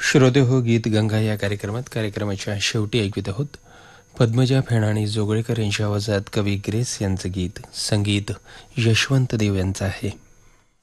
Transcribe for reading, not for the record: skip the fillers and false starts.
श्रोते हो, गीत गंगा या कार्यक्रमाच्या शेवटी ऐकवित आहोत. पद्मजा फेणाणी जोगळेकर यांच्या आवाजात कवी ग्रेस यांचं गीत. संगीत यशवंत देव यांचं आहे.